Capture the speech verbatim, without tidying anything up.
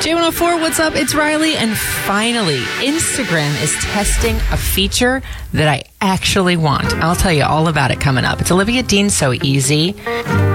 J one oh four, what's up? It's Riley. And finally, Instagram is testing a feature that I actually want. I'll tell you all about it coming up. It's Olivia Dean So Easy.